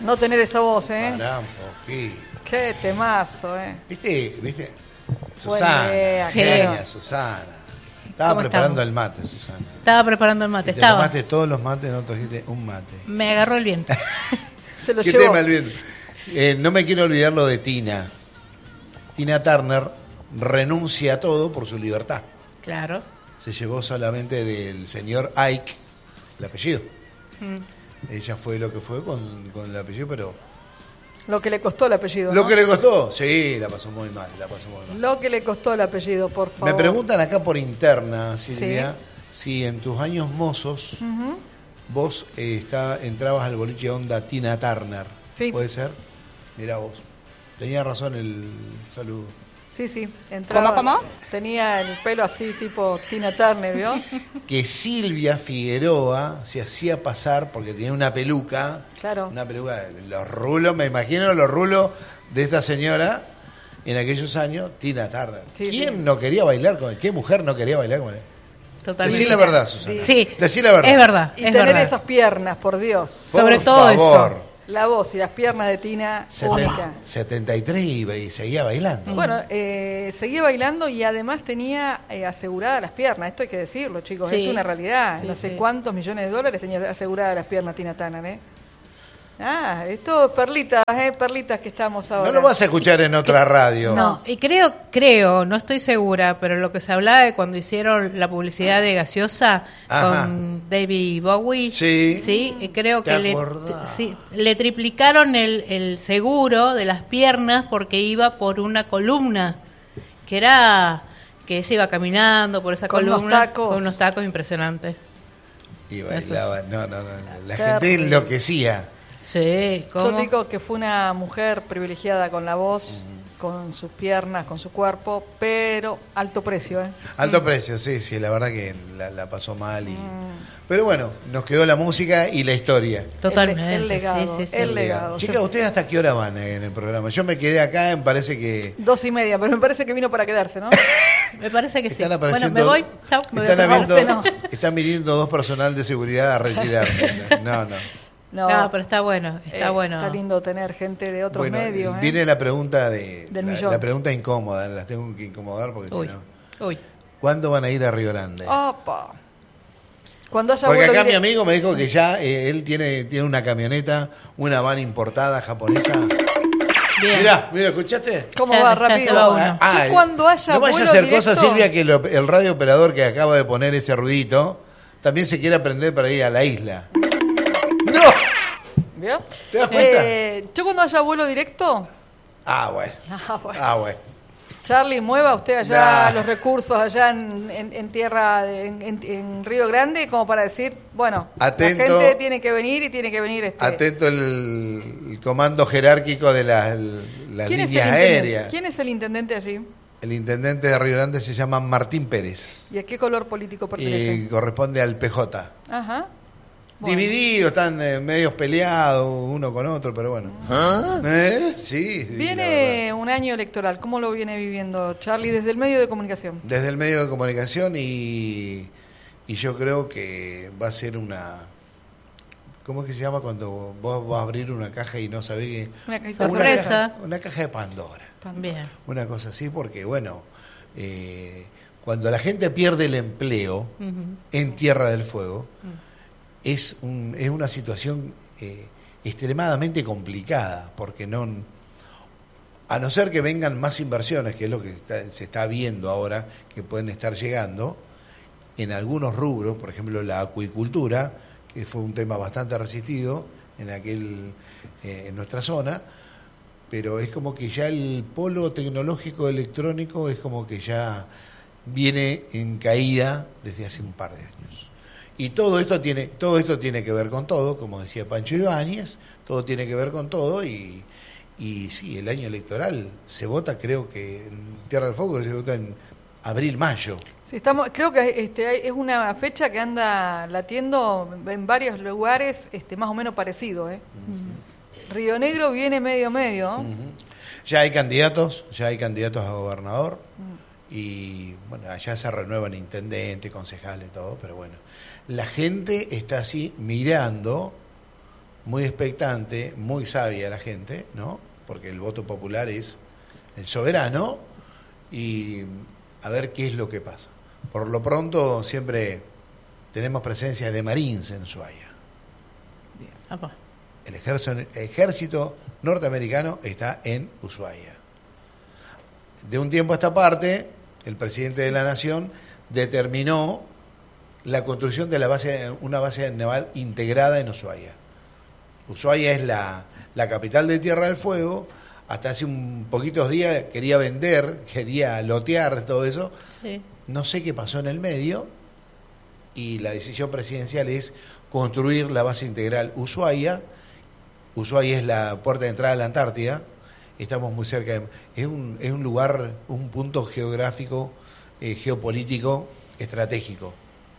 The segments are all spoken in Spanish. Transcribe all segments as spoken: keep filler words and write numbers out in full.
no tener esa voz, ¿eh? Pará un poquito. Qué temazo, ¿eh? ¿Viste? ¿Viste? Susana, idea, genia, claro. Susana. Estaba ¿Cómo preparando estamos? el mate, Susana. Estaba preparando el mate, Y te estaba. tomaste todos los mates, no trajiste un mate. Me agarró el viento. Se lo ¿Qué llevó. tema el viento? Eh, no me quiero olvidar lo de Tina. Tina Turner renuncia a todo por su libertad. Claro. Se llevó solamente del señor Ike el apellido. Mm. Ella fue lo que fue con, con el apellido, pero... Lo que le costó el apellido, ¿Lo ¿no? que le costó? Sí, la pasó muy mal, la pasó muy mal. Lo que le costó el apellido, por favor. Me preguntan acá por interna, Silvia, si en tus años mozos Ujú. vos eh, está, entrabas al boliche onda Tina Turner. Sí. ¿Puede ser? Mirá vos. Tenía razón el saludo. Sí, sí. Entraba, ¿Cómo, cómo? Tenía el pelo así, tipo Tina Turner, ¿vio? Que Silvia Figueroa se hacía pasar porque tenía una peluca. Claro. Una peluca, los rulos, me imagino los rulos de esta señora en aquellos años, Tina Turner. Sí, ¿Quién sí. no quería bailar con él? ¿Qué mujer no quería bailar con él? Totalmente. Decí la verdad, Susana. Sí. Decí la verdad. Es verdad. Y es tener verdad. esas piernas, por Dios. Sobre Por todo favor. eso. La voz y las piernas de Tina, Seten- única. setenta y tres y, y seguía bailando. Bueno, eh, seguía bailando y además tenía eh, aseguradas las piernas. Esto hay que decirlo, chicos. Sí. Esto es una realidad. Sí, no sé sí. cuántos millones de dólares tenía aseguradas las piernas Tina Turner, ¿eh? Ah, esto es perlitas, ¿eh? Perlitas que estamos ahora. No lo vas a escuchar en otra radio. No, y creo, creo, no estoy segura, pero lo que se hablaba de cuando hicieron la publicidad de gaseosa Ajá. con David Bowie, Sí. sí, y creo ¿Te que le, acordás? sí, le triplicaron el, el seguro de las piernas porque iba por una columna, que era que ella iba caminando por esa Con unos columna tacos. con unos tacos impresionantes. Y bailaba. No, no, no. La Qué gente rico. enloquecía. Sí, Yo ¿cómo? digo que fue una mujer privilegiada con la voz, con sus piernas, con su cuerpo, pero alto precio, ¿eh? Alto precio, sí, sí, la verdad que la, la pasó mal. Y... Pero bueno, nos quedó la música y la historia. Totalmente. El, el legado, sí, sí, sí. el legado. Chicas, ¿ustedes hasta qué hora van en el programa? Yo me quedé acá, me parece que... Dos y media, pero me parece que vino para quedarse, ¿no? Me parece que sí. Están Bueno, apareciendo... me voy. Chao. Me voy a Están, tomar. habiendo- Usted no. están viniendo dos personal de seguridad a retirarme. No, no. No, pero está bueno, está Eh, bueno. Está lindo tener gente de otros Bueno, medios. ¿eh? viene la pregunta de... Del la, millón. la pregunta incómoda, las tengo que incomodar porque Uy, si no... uy. ¿Cuándo van a ir a Río Grande? Opa. Cuando haya Porque vuelo acá mi directo- amigo me dijo que ya eh, él tiene, tiene una camioneta, una van importada japonesa. Bien. Mirá, mira, ¿escuchaste? ¿Cómo Ya- va? ya se Rápido. va uno. Ah, Yo cuando haya no vaya a vuelo hacer directo- cosas, Silvia, que lo- el radio operador que acaba de poner ese ruidito también se quiere aprender para ir a la isla. ¡No! ¿Vio? ¿Te das cuenta? Eh, yo cuando haya vuelo directo, Ah, bueno. Ah, bueno. Ah, bueno. Charlie, mueva usted allá Nah. los recursos allá en, en- en tierra, de- en, en- en Río Grande, como para decir, bueno, Atento. la gente tiene que venir y tiene que venir este. Atento el, el comando jerárquico de las, las ¿Quién es el líneas intendente? aéreas. ¿Quién es el intendente allí? El intendente de Río Grande se llama Martín Pérez ¿Y a qué color político pertenece? y corresponde al P J. Ajá. Bueno. Divididos, están eh, medios peleados uno con otro, pero bueno. ¿Eh? Sí. sí, la Viene verdad. un año electoral, ¿cómo lo viene viviendo Charlie desde el medio de comunicación? Desde el medio de comunicación y, y yo creo que va a ser una... ¿Cómo es que se llama cuando vos vas a abrir una caja y no sabés que... Una cajita Una Sorpresa. caja, una caja de Pandora. Bien. Una cosa así, porque bueno, eh, cuando la gente pierde el empleo Ujú. en Tierra del Fuego, es, un, es una situación eh, extremadamente complicada, porque no, a no ser que vengan más inversiones, que es lo que está- se está viendo ahora, que pueden estar llegando, en algunos rubros, por ejemplo la acuicultura, que fue un tema bastante resistido en, aquel, eh, en nuestra zona, pero es como que ya el polo tecnológico electrónico es como que ya viene en caída desde hace un par de años. Y todo esto tiene, todo esto tiene que ver con todo, como decía Pancho Ibáñez, todo tiene que ver con todo y, y sí, el año electoral se vota, creo que en Tierra del Fuego se vota en abril, mayo. Sí, estamos, creo que este, hay- es una fecha que anda latiendo en varios lugares este, más o menos parecido. ¿eh? Río Negro viene medio medio. Ujú. Ya hay candidatos, ya hay candidatos a gobernador y bueno, allá se renuevan intendentes, concejales, todo, pero bueno, la gente está así mirando muy expectante, muy sabia la gente, ¿no? Porque el voto popular es el soberano, y a ver qué es lo que pasa. Por lo pronto siempre tenemos presencia de Marines en Ushuaia. El ejército, ejército norteamericano está en Ushuaia. De un tiempo a esta parte, el presidente de la Nación determinó la construcción de la base, una base naval integrada en Ushuaia. Ushuaia es la, la capital de Tierra del Fuego. Hasta hace un poquitos días quería vender, quería lotear todo eso. Sí. No sé qué pasó en el medio, y la decisión presidencial es construir la base integral Ushuaia. Ushuaia es la puerta de entrada a la Antártida. Estamos muy cerca de, es un es un lugar, un punto geográfico, eh, geopolítico estratégico.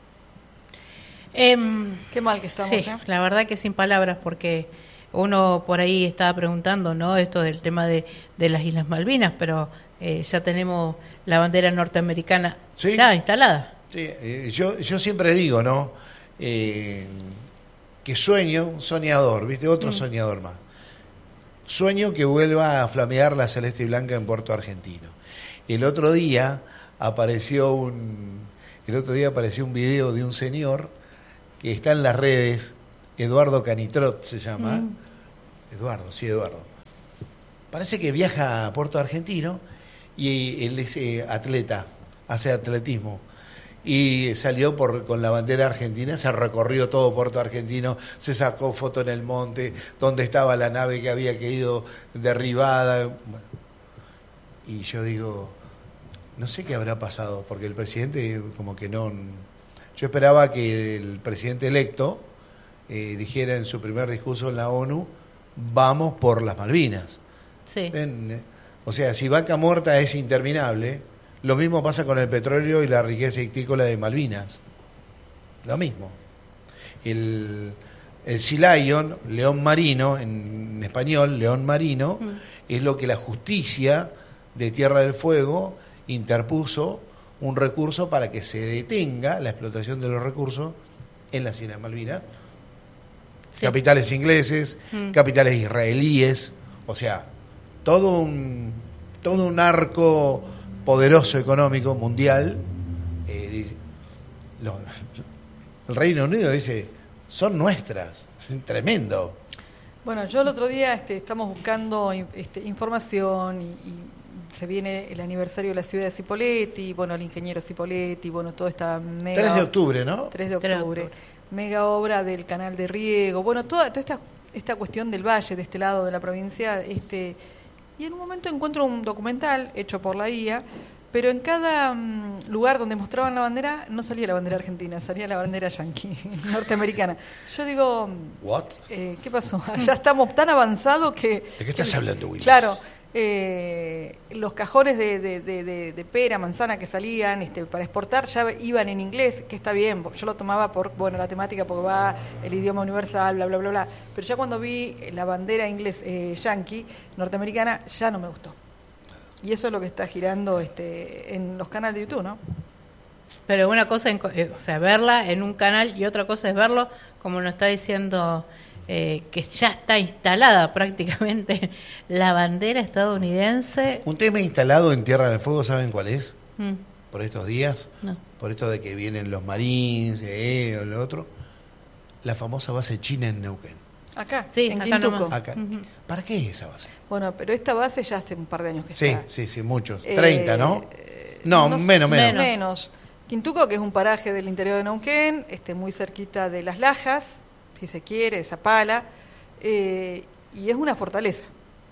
Eh, Qué mal que estamos. Sí, ¿eh? La verdad que sin palabras, porque uno por ahí estaba preguntando, ¿no? Esto del tema de, de las Islas Malvinas, pero eh, ya tenemos la bandera norteamericana, ¿sí?, ya instalada. Sí, eh, yo yo siempre digo, ¿no? Eh, que sueño, soñador, ¿viste? Otro mm. soñador más. Sueño que vuelva a flamear la celeste y blanca en Puerto Argentino. El otro día apareció un el otro día apareció un video de un señor que está en las redes, Eduardo Canitrot se llama. Mm. Eduardo, sí, Eduardo. Parece que viaja a Puerto Argentino y él es eh, atleta, hace atletismo. Y salió por con la bandera argentina, se recorrió todo Puerto Argentino, se sacó foto en el monte, donde estaba la nave que había caído derribada. Bueno, y yo digo, no sé qué habrá pasado, porque el presidente como que no... Yo esperaba que el presidente electo eh, dijera en su primer discurso en la ONU, vamos por las Malvinas. Sí. En, o sea, si Vaca Muerta es interminable, lo mismo pasa con el petróleo y la riqueza ictícola de Malvinas. Lo mismo. El, el Sea Lion, león marino, en español, león marino, mm. es lo que la justicia de Tierra del Fuego interpuso un recurso para que se detenga la explotación de los recursos en las Islas Malvinas. Sí. Capitales ingleses, mm. capitales israelíes, o sea, todo un, todo un arco poderoso económico mundial. Eh, lo, el Reino Unido dice, son nuestras, es tremendo. Bueno, yo el otro día este, estamos buscando este, información y, y se viene el aniversario de la ciudad de Cipolletti, bueno, el ingeniero Cipolletti, bueno, toda esta mega... tres de octubre, ¿no? tres de octubre, mega obra del canal de riego, bueno, toda, toda esta, esta cuestión del valle, de este lado de la provincia, este... Y en un momento encuentro un documental hecho por la I A, pero en cada um, lugar donde mostraban la bandera no salía la bandera argentina, salía la bandera yanqui, norteamericana. Yo digo, ¿What? Eh, ¿qué pasó? Ya estamos tan avanzados que... ¿De qué estás que, hablando, Willis? Claro, eh, los cajones de, de, de, de, de pera, manzana que salían este, para exportar ya iban en inglés, que está bien, yo lo tomaba por, bueno, la temática porque va el idioma universal, bla, bla, bla, bla. Pero ya cuando vi la bandera inglés, eh, yanqui, norteamericana, ya no me gustó. Y eso es lo que está girando este, en los canales de YouTube, ¿no? Pero una cosa, en, eh, o sea, verla en un canal y otra cosa es verlo, como nos está diciendo... Eh, que ya está instalada prácticamente la bandera estadounidense. Un tema instalado en Tierra del Fuego, ¿saben cuál es? Mm. Por estos días, no. Por esto de que vienen los Marines, eh, o lo otro, la famosa base china en Neuquén. Acá, sí, en acá Quintuco. Acá. Uh-huh. ¿Para qué es esa base? Bueno, pero esta base ya hace un par de años que sí, está. Sí, sí, sí, muchos. Eh, treinta, ¿no? Eh, no, no, menos, menos. Menos. Quintuco, que es un paraje del interior de Neuquén, este, muy cerquita de Las Lajas, si se quiere, de Zapala. Eh, y es una fortaleza.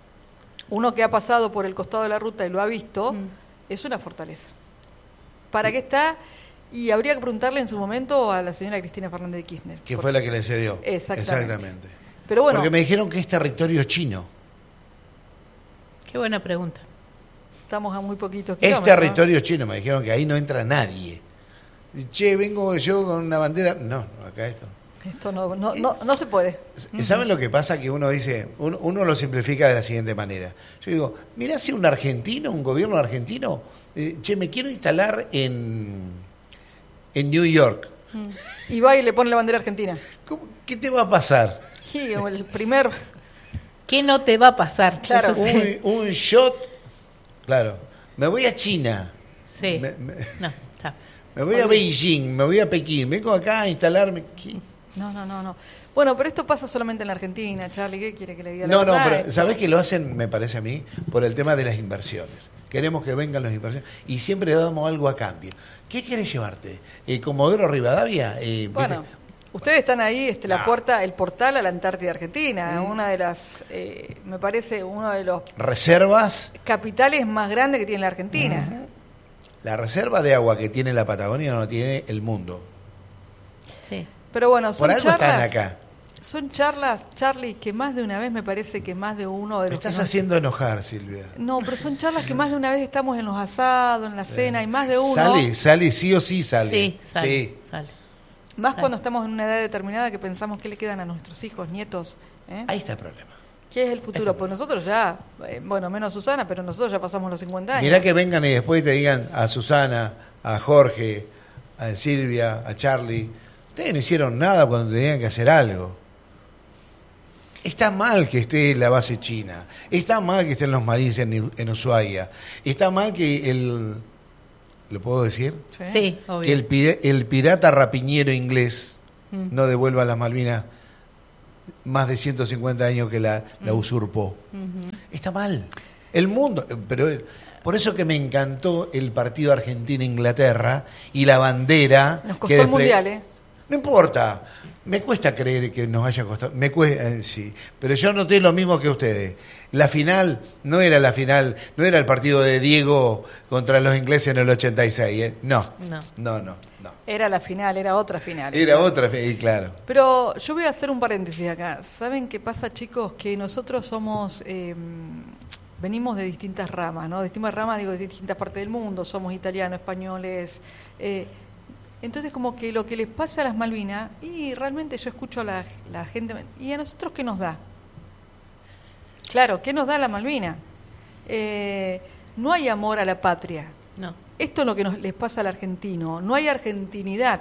Uno que ha pasado por el costado de la ruta y lo ha visto, mm. es una fortaleza. ¿Para qué está? Y habría que preguntarle en su momento a la señora Cristina Fernández de Kirchner. Que fue la que le cedió. Exactamente. Exactamente. Pero bueno, porque me dijeron que es territorio chino. Qué buena pregunta. Estamos a muy poquitos kilómetros. Es territorio ¿no? chino, me dijeron que ahí no entra nadie. Che, vengo yo con una bandera. No, acá esto. Esto no, no, no, no se puede. ¿Saben lo que pasa? Que uno dice, uno, uno lo simplifica de la siguiente manera. Yo digo, mirá si un argentino, un gobierno argentino, eh, che, me quiero instalar en, en New York. Y va y le pone la bandera argentina. ¿Cómo, ¿Qué te va a pasar? Sí, o el primer... ¿Qué no te va a pasar? Claro. Eso sí. Un, un shot, claro. Me voy a China. Sí. Me, me, No, está. me voy a Beijing, me voy a Pekín. Vengo acá a instalarme. ¿Qué? No, no, no, no. Bueno, pero esto pasa solamente en la Argentina, Charlie. ¿Qué quiere que le diga? La No, no, verdad, pero ¿sabés que lo hacen, me parece a mí, por el tema de las inversiones? Queremos que vengan las inversiones y siempre damos algo a cambio. ¿Qué querés llevarte? Eh, ¿Comodoro Rivadavia? Eh, Bueno, ¿viste? ustedes están ahí, este, la No. puerta, el portal a la Antártida Argentina, una de las, eh, me parece, uno de los Reservas, capitales más grandes que tiene la Argentina. la reserva de agua que tiene la Patagonia no la tiene el mundo. Sí. Pero bueno, son Por algo charlas, están acá. son charlas, Charlie, que más de una vez me parece que más de uno de Me los que estás nos- haciendo enojar, Silvia. No, pero son charlas que más de una vez estamos en los asados, en la cena, y más de uno. Sale, sale, sí o sí sale. Sí, sale, Sí. sale. Más Sale. cuando estamos en una edad determinada que pensamos qué le quedan a nuestros hijos, nietos. ¿eh? Ahí está el problema. ¿Qué es el futuro? Ahí está. Pues nosotros ya, eh, bueno, menos Susana, pero nosotros ya pasamos los cincuenta años. Mirá que vengan y después te digan a Susana, a Jorge, a Silvia, a Charlie. Ustedes no hicieron nada cuando tenían que hacer algo. Está mal que esté la base china. Está mal que estén los marines en, en Ushuaia. Está mal que el... ¿Lo puedo decir? Sí, obvio. Que el, pi- el pirata rapiñero inglés Mm. no devuelva las Malvinas más de ciento cincuenta años que la, la Mm. usurpó. Está mal. El mundo, pero el- por eso que me encantó el partido Argentina-Inglaterra y la bandera. Nos que costó el desple- mundial, ¿eh? No importa. Me cuesta creer que nos haya costado. Me cuesta, eh, sí. Pero yo noté lo mismo que ustedes. La final no era la final, no era el partido de Diego contra los ingleses en el ochenta y seis. ¿eh? No, No. no, no, no. Era la final, era otra final. Era otra, y claro. Pero yo voy a hacer un paréntesis acá. ¿Saben qué pasa, chicos? Que nosotros somos, eh, venimos de distintas ramas, ¿no? De distintas ramas, digo, de distintas partes del mundo. Somos italianos, españoles. Eh, entonces, como que lo que les pasa a las Malvinas, y realmente yo escucho a la, la gente, ¿y a nosotros qué nos da? Claro, ¿qué nos da la Malvina? Eh, no hay amor a la patria. No. Esto es lo que nos, les pasa al argentino. No hay argentinidad.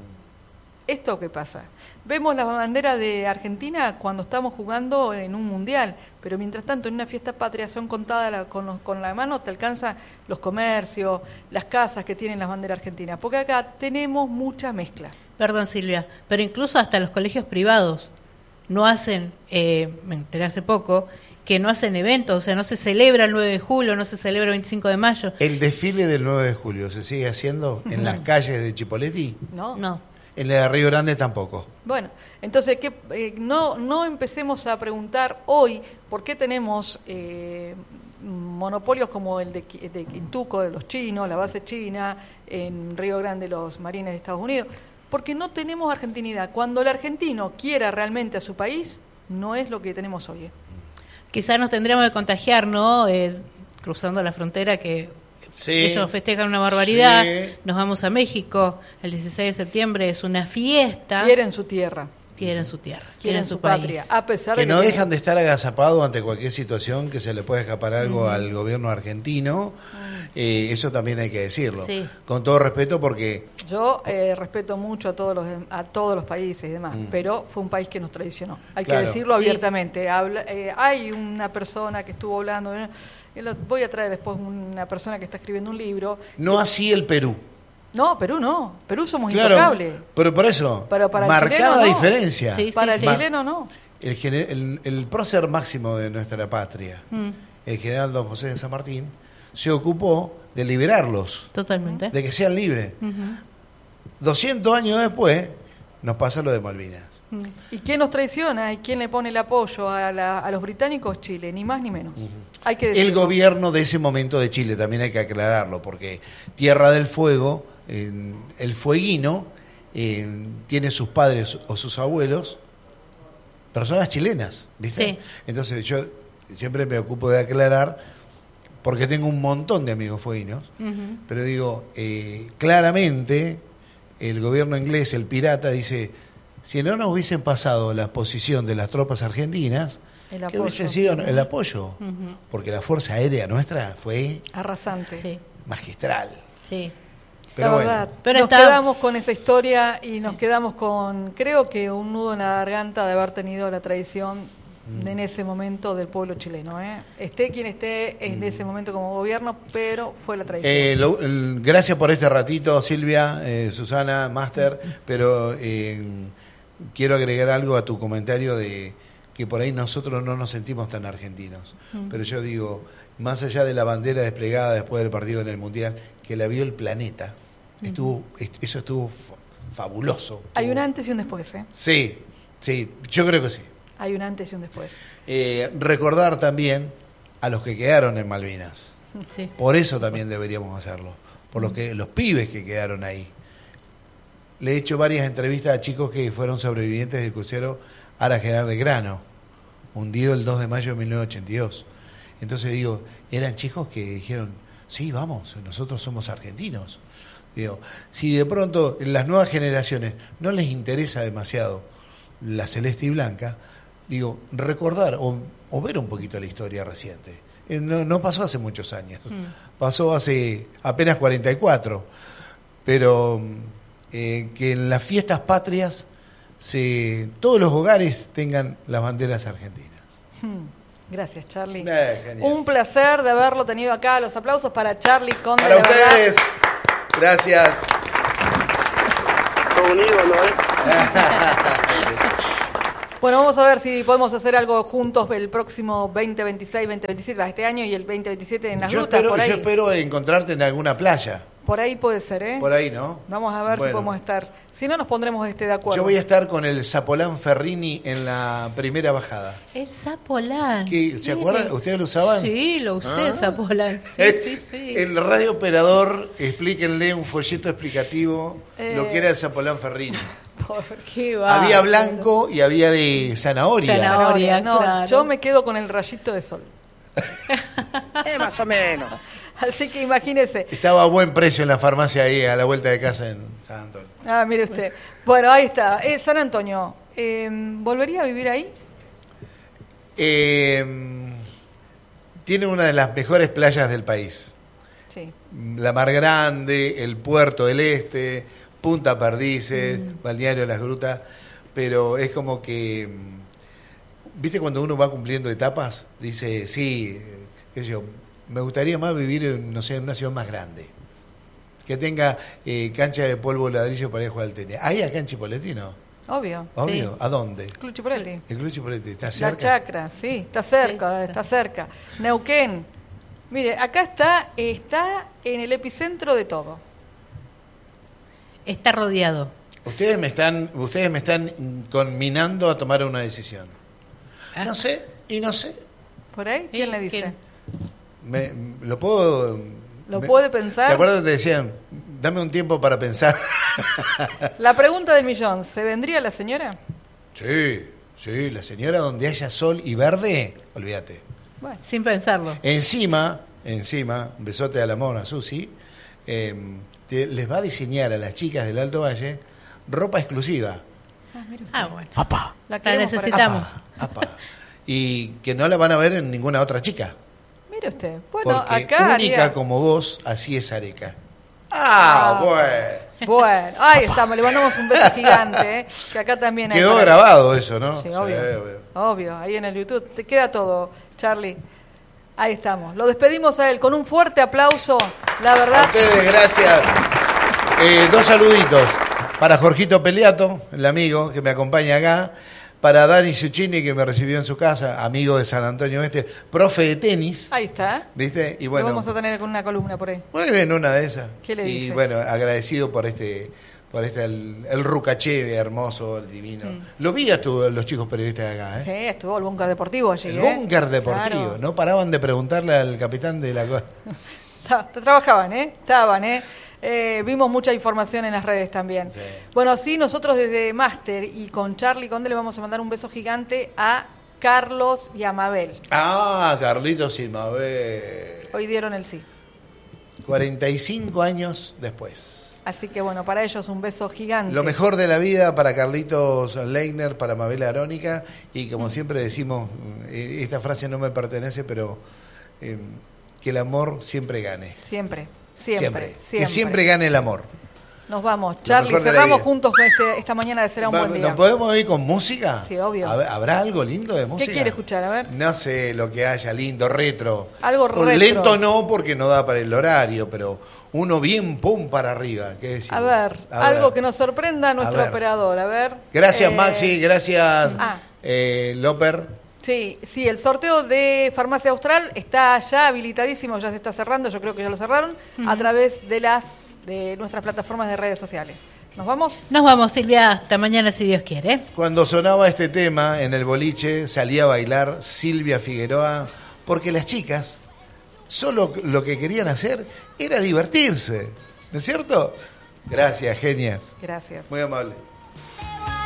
¿Esto qué pasa? Vemos la bandera de Argentina cuando estamos jugando en un mundial, pero mientras tanto en una fiesta patria son contadas la- con, los- con la mano, te alcanzan los comercios, las casas que tienen las banderas argentinas, porque acá tenemos mucha mezcla. Perdón, Silvia, pero incluso hasta los colegios privados no hacen, eh, me enteré hace poco, que no hacen eventos, o sea, no se celebra el nueve de julio, no se celebra el veinticinco de mayo. El desfile del nueve de julio se sigue haciendo en las calles de Chipoleti. ¿No? No. En la de Río Grande tampoco. Bueno, entonces que eh, no no empecemos a preguntar hoy por qué tenemos eh, monopolios como el de, Qui- de Quintuco de los chinos, la base china, en Río Grande los marines de Estados Unidos, porque no tenemos argentinidad. Cuando el argentino quiera realmente a su país, no es lo que tenemos hoy. ¿eh? Quizás nos tendremos que contagiar, ¿no? Eh, cruzando la frontera, que Sí. ellos festejan una barbaridad. Sí. Nos vamos a México el dieciséis de septiembre, es una fiesta. Quieren su tierra, Quieren su tierra, quieren, quieren su, su país. patria, a pesar Que de que no tienen- dejan de estar agazapados ante cualquier situación que se le pueda escapar algo al gobierno argentino. Eh, eso también hay que decirlo. Sí. Con todo respeto, porque Yo eh, respeto mucho a todos los dem- a todos los países y demás, Mm. pero fue un país que nos traicionó. Hay Claro. que decirlo Sí. abiertamente. Habla- eh, hay una persona que estuvo hablando, eh, eh, lo- voy a traer después una persona que está escribiendo un libro. no así el Perú. No, Perú no. Perú somos Claro, intocables. pero por eso, Pero para el marcada chileno, no. diferencia. Sí, Para el sí. chileno no. El, gene- el, el prócer máximo de nuestra patria, Mm, el general don José de San Martín, se ocupó de liberarlos, totalmente. de que sean libres. Ujú. doscientos años después, nos pasa lo de Malvinas. Mm. ¿Y quién nos traiciona? ¿Y quién le pone el apoyo a, la- a los británicos? Chile, ni más ni menos. Hay que El decirlo. gobierno de ese momento de Chile, también hay que aclararlo, porque Tierra del Fuego, eh, el fueguino, eh, tiene sus padres o sus abuelos, personas chilenas, ¿viste? Sí. Entonces yo siempre me ocupo de aclarar, porque tengo un montón de amigos fueguinos, Ujú. pero digo, eh, claramente el gobierno inglés, el pirata, dice, si no nos hubiesen pasado la posición de las tropas argentinas, El ¿qué apoyo. hubiese sido el apoyo? Ujú. Porque la Fuerza Aérea nuestra fue Arrasante. Sí, magistral. sí. Pero la bueno. verdad, Pero nos está- quedamos con esa historia y nos quedamos con, creo que un nudo en la garganta de haber tenido la tradición Mm. en ese momento del pueblo chileno. ¿eh? Esté quien esté en Mm. ese momento como gobierno, pero fue la tradición. Eh, lo- el- gracias por este ratito, Silvia, eh, Susana, Máster, pero eh, quiero agregar algo a tu comentario de que por ahí nosotros no nos sentimos tan argentinos. Mm. Pero yo digo, más allá de la bandera desplegada después del partido en el Mundial, que la vio el planeta, estuvo, est- eso estuvo fa- fabuloso. Hay un Estuvo- antes y un después. ¿eh? Sí, sí, yo creo que sí. Hay un antes y un después. Eh, recordar también a los que quedaron en Malvinas. Sí. Por eso también deberíamos hacerlo, por los que los pibes que quedaron ahí. Le he hecho varias entrevistas a chicos que fueron sobrevivientes del crucero Ara General Belgrano, hundido el dos de mayo de mil novecientos ochenta y dos. Entonces digo, eran chicos que dijeron, sí, vamos, nosotros somos argentinos. Digo, si de pronto en las nuevas generaciones no les interesa demasiado la celeste y blanca, digo, recordar o, o ver un poquito la historia reciente. Eh, No, no pasó hace muchos años, Mm. pasó hace apenas cuarenta y cuatro, pero eh, que en las fiestas patrias se, todos los hogares tengan las banderas argentinas. Hmm. Gracias, Charlie. Eh, genial. Un placer de haberlo tenido acá. Los aplausos para Charlie Conde. Para la verdad. ustedes, gracias. Todo un ídolo, ¿eh? Bueno, vamos a ver si podemos hacer algo juntos el próximo veinte veintiséis, veinte veintisiete, va, este año y el veinte veintisiete en las Yo rutas, espero, por ahí. yo espero encontrarte en alguna playa, Por ahí puede ser, ¿eh? por ahí, ¿no? Vamos a ver Bueno. si podemos estar. Si no, nos pondremos este de acuerdo. Yo voy a estar con el Zapolán Ferrini en la primera bajada. El Zapolán. ¿Qué? ¿Se Mire. acuerdan? ¿Ustedes lo usaban? Sí, lo usé, Ah. el Zapolán. Sí, Eh, sí, sí. El radio operador, explíquenle un folleto explicativo Eh. lo que era el Zapolán Ferrini. Por- Qué va. Había blanco y había de zanahoria. Zanahoria. No, claro. yo me quedo con el rayito de sol. Eh, más o menos. Así que imagínese. Estaba a buen precio en la farmacia ahí a la vuelta de casa en San Antonio. Ah, mire usted. Bueno, ahí está. Eh, San Antonio, eh, ¿volvería a vivir ahí? Eh, tiene una de las mejores playas del país. Sí. La Mar Grande, el Puerto del Este, Punta Perdices, Balneario Las Grutas, pero es como que, mm, ¿viste cuando uno va cumpliendo etapas? Dice, sí, eh, qué sé yo, me gustaría más vivir en, no sé, en una ciudad más grande, que tenga eh, cancha de polvo ladrillo para ir a jugar al tenis. ¿Hay acá en Chipoleti, no? Obvio. Obvio, Sí. ¿a dónde? Club Chipoleti. El Club Chipoleti, ¿está La cerca? Chacra, sí, está cerca, Sí, está cerca. Neuquén. Mire, acá está, está en el epicentro de todo. Está rodeado. Ustedes me están, ustedes me están conminando a tomar una decisión. Ah. No sé, y no sé. ¿Por ahí? ¿Quién Sí, le dice? ¿quién? Me, lo puedo. ¿Lo me- puede pensar? ¿Te acuerdas que te decían, dame un tiempo para pensar? La pregunta del millón, ¿se vendría la señora? Sí, sí, la señora donde haya sol y verde, olvídate. Bueno, Sin pensarlo. Encima, encima, un besote al amor a Susi, eh, te- les va a diseñar a las chicas del Alto Valle ropa exclusiva. Ah, bueno. ¡Apa! la, La queremos para necesitamos. acá. ¡Apa! ¡Apa! Y que no la van a ver en ninguna otra chica. Mire usted. Bueno, Porque acá única haría- como vos, así es Areca. ¡Ah, Ah. bueno! Bueno, ahí estamos, le mandamos un beso gigante, ¿eh? Que acá también hay... Quedó para- grabado eso, ¿no? Sí, obvio. obvio. Obvio, ahí en el YouTube. Te queda todo, Charlie. Ahí estamos. Lo despedimos a él con un fuerte aplauso. La A verdad, ustedes, gracias. Eh, dos saluditos para Jorgito Peliato, el amigo que me acompaña acá. Para Dani Ciuccini, que me recibió en su casa, amigo de San Antonio Este, profe de tenis, ahí está. ¿viste? Y Lo bueno, vamos a tener con una columna por ahí. muy bien, una de esas. ¿Qué le y dice? bueno, agradecido por este, por este el, el rucaché hermoso, el divino. Mm. Lo vi a tu- los chicos periodistas de acá, ¿eh? Sí, estuvo el búnker deportivo allí. El ¿eh? búnker deportivo, Claro. no paraban de preguntarle al capitán de la... co- Ta- Trabajaban, ¿eh? Estaban, ¿eh? Eh, vimos mucha información en las redes también. Sí. Bueno, sí, nosotros desde Máster y con Charlie Conde le vamos a mandar un beso gigante a Carlos y a Mabel. Ah, Carlitos y Mabel. Hoy dieron el sí. cuarenta y cinco años después. Así que bueno, para ellos un beso gigante. Lo mejor de la vida para Carlitos Leitner, para Mabel Arónica, y como siempre decimos, eh, esta frase no me pertenece, pero eh, que el amor siempre gane. Siempre. Siempre, Siempre. siempre. Que siempre gane el amor. Nos vamos. Lo Charlie, mejor de la cerramos vida. juntos con este, esta mañana de Será un Va- buen día. ¿Nos podemos ir con música? Sí, obvio. A ver, ¿habrá algo lindo de música? ¿Qué quiere escuchar? A ver. No sé, lo que haya lindo, retro. Algo Un retro. lento no, porque no da para el horario, pero uno bien pum para arriba. ¿Qué decimos? A ver, A algo ver. que nos sorprenda a nuestro ver. operador. A ver. Gracias, Eh, Maxi. Gracias, Ah. eh, Loper. Sí, sí, el sorteo de Farmacia Austral está ya habilitadísimo, ya se está cerrando, yo creo que ya lo cerraron, a través de las de nuestras plataformas de redes sociales. ¿Nos vamos? Nos vamos, Silvia, hasta mañana si Dios quiere. Cuando sonaba este tema en el boliche, salía a bailar Silvia Figueroa, porque las chicas solo lo que querían hacer era divertirse. ¿No es cierto? Gracias, genias. Gracias. Muy amable.